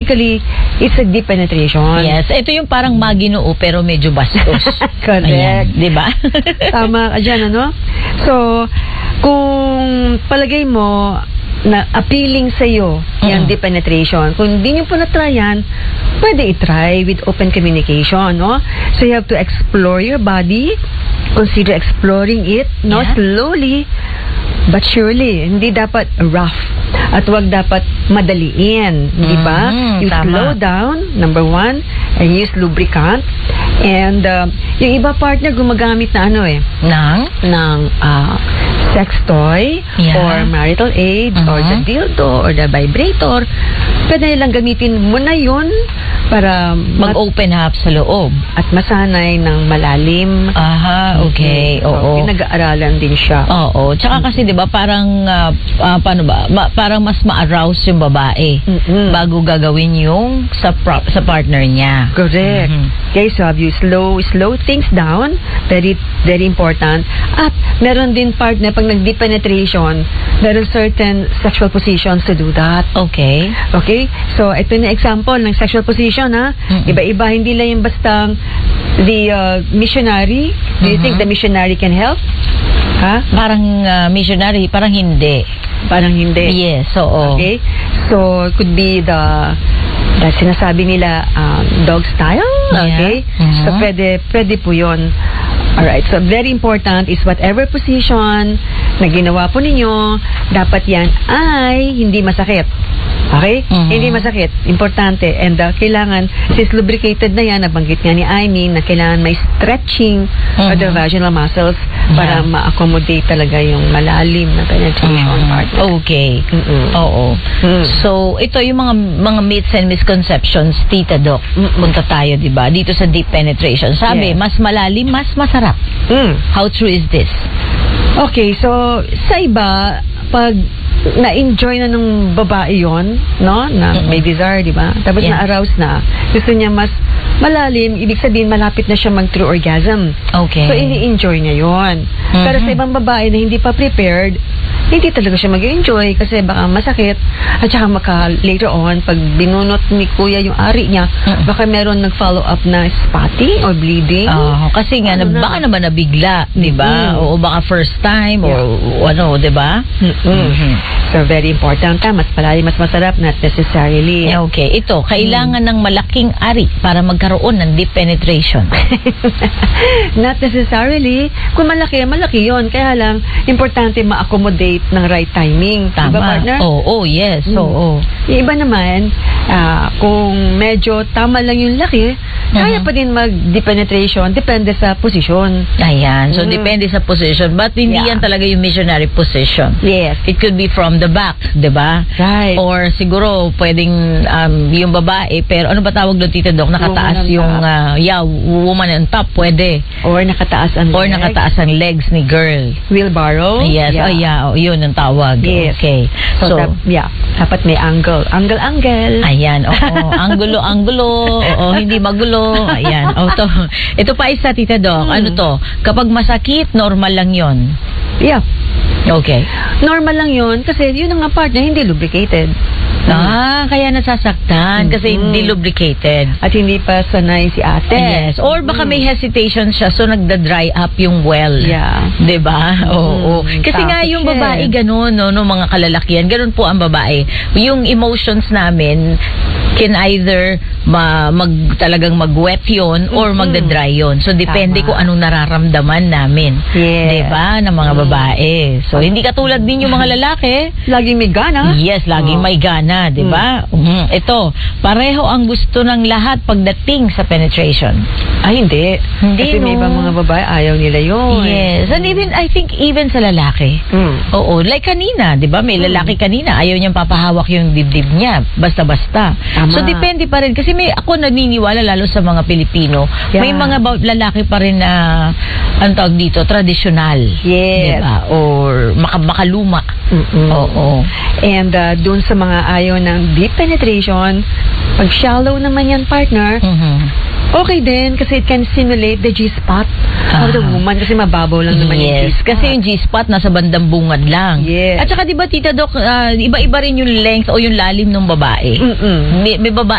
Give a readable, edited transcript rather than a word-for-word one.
basically, it's a deep penetration. Yes, ito yung parang maginoo pero medyo bastos. Correct. Di ba? Tama ka dyan, ano? So, kung palagay mo na appealing sa'yo yung deep penetration, kung hindi nyo po na-try yan, pwede i-try with open communication, no? So, you have to explore your body, consider exploring it, no? Yeah. Slowly, but surely, hindi dapat rough at wag dapat madaliin, di ba? You slow down, number one, and use lubricant. And yung iba partner gumagamit na ng sex toy or marital aids or the dildo or the vibrator. Pwede nilang gamitin mo na yun para mag-open up sa loob at masanay ng malalim. Okay. Oo. Pinag-aaralan din siya. Oo. Tsaka kasi 'di ba parang paano ba? Parang mas ma-arouse yung babae bago gagawin yung sa partner niya. Correct. Okay, so you slow things down. Very very important. At meron din partner pag nag-deep penetration, meron certain sexual positions to do that. Okay. Okay? So, ito na example ng sexual position, ha? Iba-iba, hindi lang yung bastang the missionary. Do you think the missionary can help? Ha? Parang missionary, parang hindi. Parang hindi. Yes, oo. Okay? So, it could be the sinasabi nila dog style. Okay? So, pwede po yun. Alright, so very important is whatever position na ginawa po ninyo, dapat yan ay hindi masakit. Okay? Hindi masakit. Importante. And kailangan, since lubricated na yan, nabanggit nga ni Amy, na kailangan may stretching of the vaginal muscles para ma-accommodate talaga yung malalim na penetration partner. Okay. Oo. So, ito yung mga myths and misconceptions, Tita Doc. Punta tayo, diba? Dito sa deep penetration. Sabi, mas malalim, mas masarap. How true is this? Okay, so sa iba, pag na-enjoy na ng babae yon, no? Na may desire, di ba? Tapos na-arouse na. Gusto niya mas malalim, ibig sabihin malapit na siya mag-true orgasm. Okay. So, ini-enjoy niya yon. Pero sa ibang babae na hindi pa prepared, hindi talaga siya mag-enjoy kasi baka masakit. At saka later on, pag binunot ni kuya yung ari niya, baka meron nag-follow up na spotting or bleeding. Kasi nga, baka naman nabigla, di ba? O baka first time, o ano, di ba? So, very important. Mas malalim, mas masarap, not necessarily. Okay. Ito, kailangan ng malaking ari para magkaroon ng deep penetration. Not necessarily. Kung malaki yon. Kaya lang, importante ma-accommodate ng right timing. Tama. Diba, partner? Oo, yes. Oo. Yung iba naman, kung medyo tama lang yung laki, kaya pa din mag-deep penetration. Depende sa position. Ayan. So, depende sa position. But hindi yan talaga yung missionary position. Yes. It could be from the back, diba? Right. Or siguro, pwedeng yung babae, pero ano ba tawag doon, Tita Doc? Nakataas yung, woman on top, pwede. Or nakataas ang legs. Or nakataas ang legs ni girl. Wheelbarrow. Yes. Yun ang tawag. Yes. Okay. So dapat may angle. Angle. Ayan, oo. Angulo. Oo, hindi magulo. Ayan. Ito pa isa, Tita Doc. Ano to? Kapag masakit, normal lang yon. Yeah. Okay. Normal lang yun kasi yun ang partner, hindi lubricated. Kaya nasasaktan kasi hindi lubricated. At hindi pa sanay si ate. Yes. Or baka may hesitation siya so nagda-dry up yung well. Yeah. Diba? Oo. Kasi nga yung babae ganun, no, mga kalalakihan, ganun po ang babae. Yung emotions namin can either talagang mag-wet yun or magda-dry yun. So, depende kung anong nararamdaman namin. Yes. Diba? Ng mga babae. So, hindi katulad din yung mga lalaki. Laging may gana. Yes, laging may gana. Diba? Ito, pareho ang gusto ng lahat pagdating sa penetration. Ay, hindi. Kasi may ibang mga babae, ayaw nila yun. Yes. And even, I think, even sa lalaki. Oo. Like kanina, diba? May lalaki kanina, ayaw niyang papahawak yung dibdib niya. Basta-basta. So, depende pa rin. Kasi ako naniniwala, lalo sa mga Pilipino, may mga lalaki pa rin na, ang tawag dito, tradisyonal. Yes. Diba? Or makaluma. Oo. And dun sa mga ayaw ng deep penetration, pag shallow naman yan, partner, okay din kasi it can simulate the G-spot of the woman kasi mababaw lang naman yung G-spot. Kasi yung G-spot nasa bandang bungad lang. Yes. At saka diba, Tita Doc, iba-iba rin yung length o yung lalim ng babae. May babae